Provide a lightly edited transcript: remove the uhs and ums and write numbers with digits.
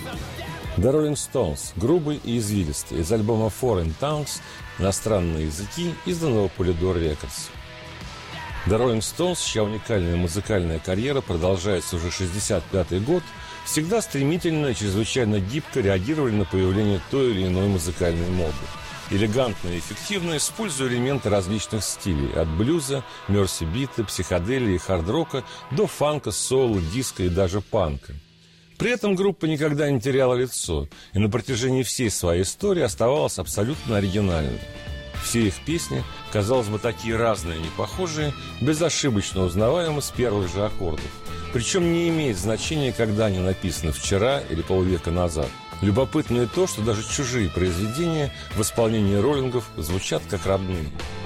The Rolling Stones, грубый и извилистый, из альбома Foreign Tongues, иностранные языки, изданного Polydor Records. The Rolling Stones, чья уникальная музыкальная карьера продолжается уже 65-й год, всегда стремительно и чрезвычайно гибко реагировали на появление той или иной музыкальной моды. Элегантно и эффективно используя элементы различных стилей, от блюза, мерси-бита, психоделии и хард-рока до фанка, соула, диска и даже панка. При этом группа никогда не теряла лицо и на протяжении всей своей истории оставалась абсолютно оригинальной. Все их песни, казалось бы, такие разные и непохожие, безошибочно узнаваемы с первых же аккордов. Причем не имеет значения, когда они написаны, вчера или полвека назад. Любопытно и то, что даже чужие произведения в исполнении роллингов звучат как родные.